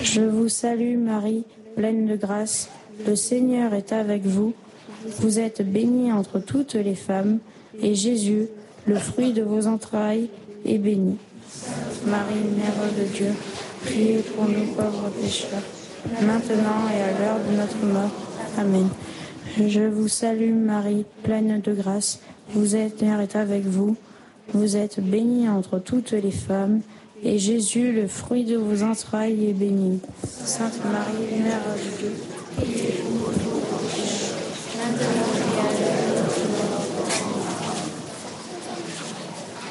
Je vous salue Marie, pleine de grâce, le Seigneur est avec vous. Vous êtes bénie entre toutes les femmes, et Jésus, le fruit de vos entrailles, est béni. Marie, Mère de Dieu, priez pour nous pauvres pécheurs, maintenant et à l'heure de notre mort. Amen. Je vous salue Marie, pleine de grâce, vous êtes, Seigneur est avec vous. Vous êtes bénie entre toutes les femmes, et Jésus, le fruit de vos entrailles, est béni. Sainte Marie, Mère de Dieu, priez pour nous pauvres pécheurs, maintenant et à l'heure de notre mort.